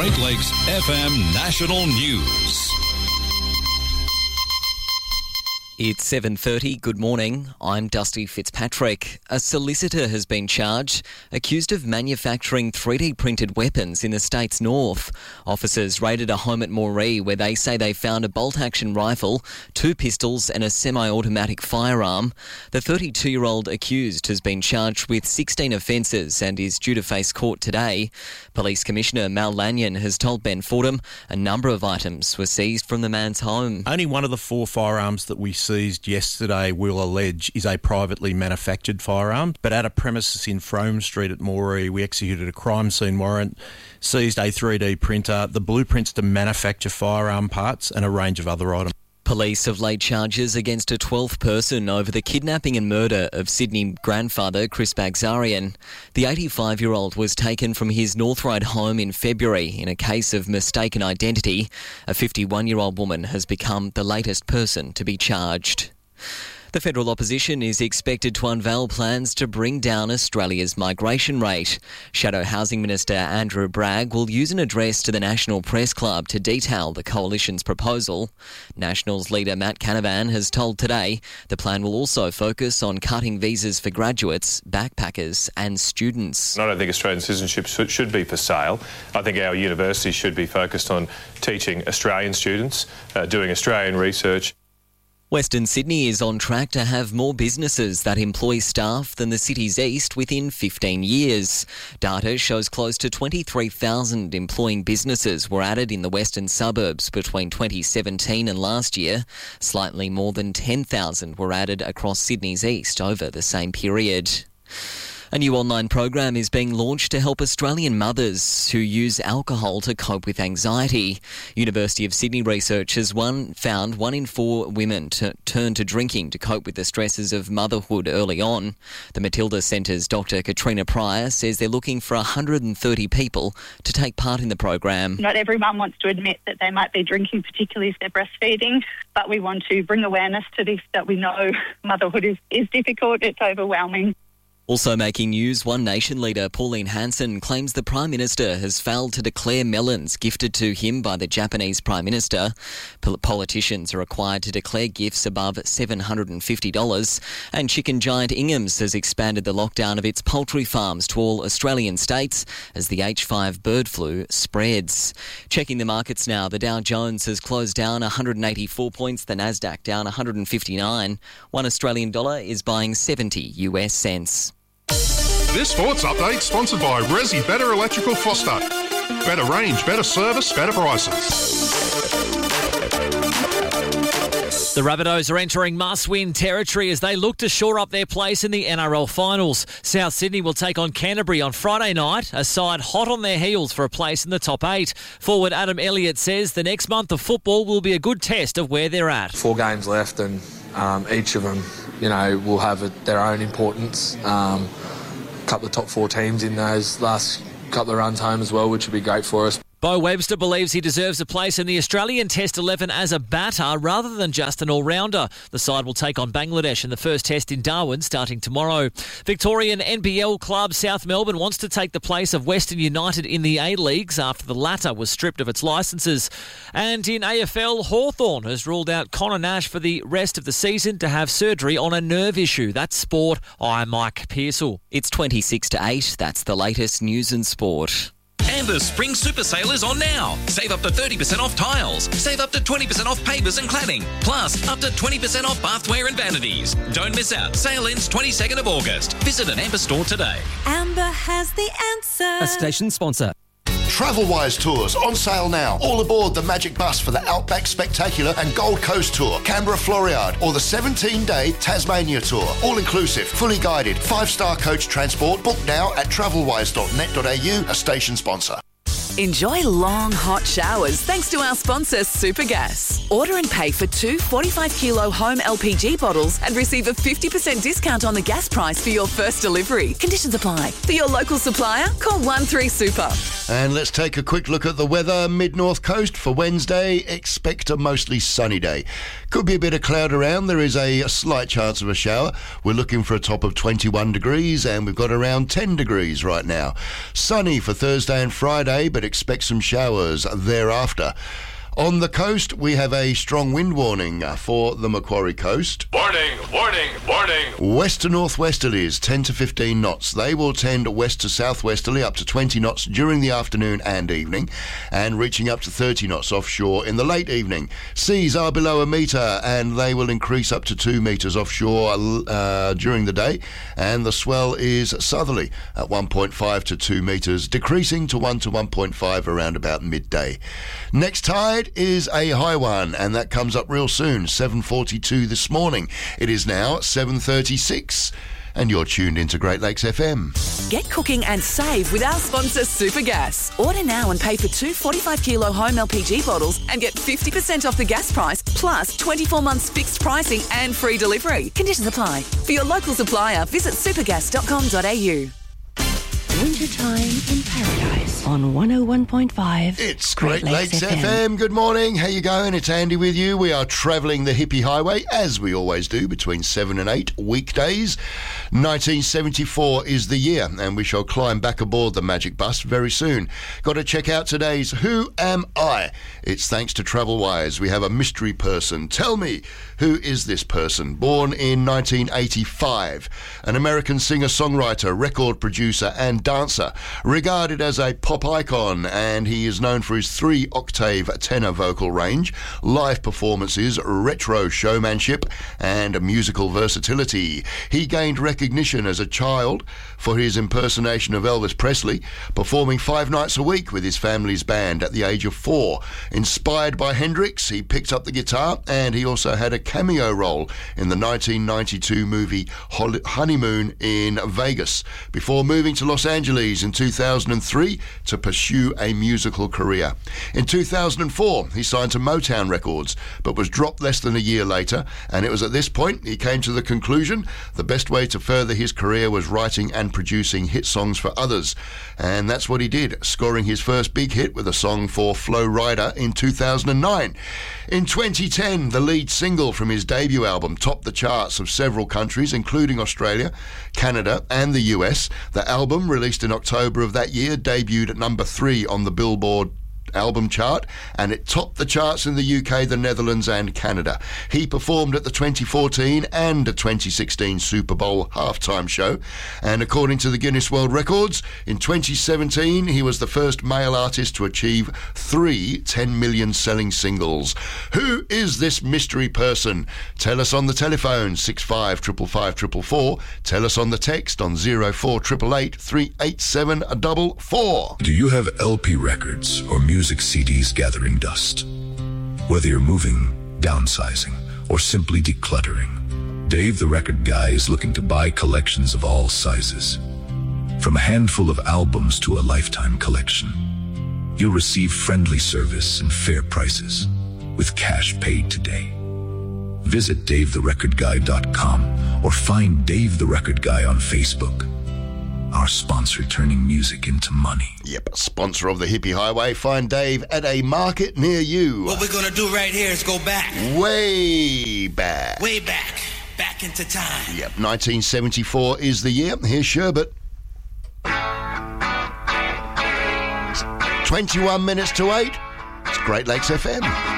Great Lakes FM National News. It's 7:30. Good morning. I'm Dusty Fitzpatrick. A solicitor has been charged, accused of manufacturing 3D printed weapons in the state's north. Officers raided a home at Moree where they say they found a bolt-action rifle, 2 pistols and a semi-automatic firearm. The 32-year-old accused has been charged with 16 offences and is due to face court today. Police Commissioner Mal Lanyon has told Ben Fordham a number of items were seized from the man's home. Only one of the 4 firearms that we seized yesterday, we'll allege, is a privately manufactured firearm. But at a premises in Frome Street at Moree, we executed a crime scene warrant, seized a 3D printer, the blueprints to manufacture firearm parts and a range of other items. Police have laid charges against a 12th person over the kidnapping and murder of Sydney grandfather Chris Bagzarian. The 85-year-old was taken from his North Ryde home in February in a case of mistaken identity. A 51-year-old woman has become the latest person to be charged. The federal opposition is expected to unveil plans to bring down Australia's migration rate. Shadow Housing Minister Andrew Bragg will use an address to the National Press Club to detail the coalition's proposal. Nationals leader Matt Canavan has told Today the plan will also focus on cutting visas for graduates, backpackers and students. I don't think Australian citizenship should be for sale. I think our universities should be focused on teaching Australian students, doing Australian research. Western Sydney is on track to have more businesses that employ staff than the city's east within 15 years. Data shows close to 23,000 employing businesses were added in the western suburbs between 2017 and last year. Slightly more than 10,000 were added across Sydney's east over the same period. A new online program is being launched to help Australian mothers who use alcohol to cope with anxiety. University of Sydney research has found 1 in 4 women turn to drinking to cope with the stresses of motherhood early on. The Matilda Centre's Dr. Katrina Pryor says they're looking for 130 people to take part in the program. Not every mum wants to admit that they might be drinking, particularly if they're breastfeeding, but we want to bring awareness to this, that we know motherhood is difficult, it's overwhelming. Also making news, One Nation leader Pauline Hanson claims the Prime Minister has failed to declare melons gifted to him by the Japanese Prime Minister. Politicians are required to declare gifts above $750. And chicken giant Ingham's has expanded the lockdown of its poultry farms to all Australian states as the H5 bird flu spreads. Checking the markets now, the Dow Jones has closed down 184 points, the Nasdaq down 159. $1 Australian dollar is buying 70 US cents. This sports update sponsored by Resi Better Electrical Foster. Better range, better service, better prices. The Rabbitohs are entering must-win territory as they look to shore up their place in the NRL Finals. South Sydney will take on Canterbury on Friday night, a side hot on their heels for a place in the top 8. Forward Adam Elliott says the next month of football will be a good test of where they're at. 4 games left and each of them, will have their own importance. Couple of top 4 teams in those last couple of runs home as well, which would be great for us. Bo Webster believes he deserves a place in the Australian Test 11 as a batter rather than just an all-rounder. The side will take on Bangladesh in the first test in Darwin starting tomorrow. Victorian NBL club South Melbourne wants to take the place of Western United in the A-Leagues after the latter was stripped of its licences. And in AFL, Hawthorn has ruled out Connor Nash for the rest of the season to have surgery on a nerve issue. That's sport. I'm Mike Pearsall. It's 26 to 8. That's the latest news and sport. And the Spring Super Sale is on now. Save up to 30% off tiles. Save up to 20% off pavers and cladding. Plus, up to 20% off bathware and vanities. Don't miss out. Sale ends 22nd of August. Visit an Amber store today. Amber has the answer. A station sponsor. Travelwise Tours on sale now. All aboard the Magic Bus for the Outback Spectacular and Gold Coast Tour, Canberra Floriade, or the 17-day Tasmania Tour. All inclusive, fully guided, 5-star coach transport. Book now at travelwise.net.au, a station sponsor. Enjoy long, hot showers thanks to our sponsor, Supergas. Order and pay for 2 45-kilo home LPG bottles and receive a 50% discount on the gas price for your first delivery. Conditions apply. For your local supplier, call 13 Super. And let's take a quick look at the weather. Mid-North Coast for Wednesday, expect a mostly sunny day. Could be a bit of cloud around. There is a slight chance of a shower. We're looking for a top of 21 degrees and we've got around 10 degrees right now. Sunny for Thursday and Friday, but expect some showers thereafter. On the coast, we have a strong wind warning for the Macquarie Coast. Warning, warning, warning. West to northwesterlies, 10 to 15 knots. They will tend west to southwesterly up to 20 knots during the afternoon and evening, and reaching up to 30 knots offshore in the late evening. Seas are below a metre, and they will increase up to 2 metres offshore during the day, and the swell is southerly at 1.5 to 2 metres, decreasing to 1 to 1.5 around about midday. Next tide is a high one, and that comes up real soon, 7:42 this morning. It is now 7:36, and you're tuned into Great Lakes FM. Get cooking and save with our sponsor Supergas. Order now and pay for 2 45-kilo home LPG bottles and get 50% off the gas price, plus 24 months fixed pricing and free delivery. Conditions apply. For your local supplier, visit supergas.com.au. Wintertime in Paradise on 101.5. It's Great Lakes FM. Good morning. How you going? It's Andy with you. We are travelling the hippie highway, as we always do, between 7 and 8 weekdays. 1974 is the year, and we shall climb back aboard the Magic Bus very soon. Got to check out today's Who Am I? It's thanks to TravelWise. We have a mystery person. Tell me, who is this person? Born in 1985, an American singer-songwriter, record producer and dancer, regarded as a pop icon, and he is known for his 3-octave tenor vocal range, live performances, retro showmanship, and musical versatility. He gained recognition as a child for his impersonation of Elvis Presley, performing 5 nights a week with his family's band at the age of 4. Inspired by Hendrix, he picked up the guitar, and he also had a cameo role in the 1992 movie Honeymoon in Vegas, before moving to Los Angeles in 2003 to pursue a musical career. In 2004, he signed to Motown Records, but was dropped less than a year later, and it was at this point he came to the conclusion the best way to further his career was writing and producing hit songs for others. And that's what he did, scoring his first big hit with a song for Flo Rida in 2009. In 2010, the lead single from his debut album topped the charts of several countries, including Australia, Canada, and the US. The album, released in October of that year, debuted at number 3 on the Billboard album chart, and it topped the charts in the UK, the Netherlands and Canada. He performed at the 2014 and 2016 Super Bowl halftime show, and according to the Guinness World Records, in 2017 he was the first male artist to achieve 3 10 million selling singles. Who is this mystery person? Tell us on the telephone 65 555 444. Tell us on the text on 0488 387 444. Do you have LP records or music CDs gathering dust? Whether you're moving, downsizing, or simply decluttering, Dave the Record Guy is looking to buy collections of all sizes. From a handful of albums to a lifetime collection, you'll receive friendly service and fair prices with cash paid today. Visit DaveTheRecordGuy.com or find Dave the Record Guy on Facebook. Our sponsor, turning music into money. Yep, sponsor of the Hippie Highway. Find Dave at a market near you. What we're going to do right here is go back. Way back. Way back. Back into time. Yep, 1974 is the year. Here's Sherbet. 21 minutes to 8. It's Great Lakes FM.